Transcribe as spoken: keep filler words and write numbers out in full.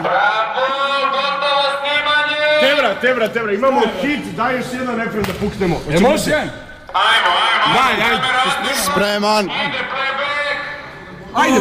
Bravo, gotovo snimanje! Tebra, Tebra, Tebra, imamo hit, daj još jedan refren da puknemo. E, može? Ajmo, ajmo, Daj, ajde. kamera, Spreman. ide playback! Ajde,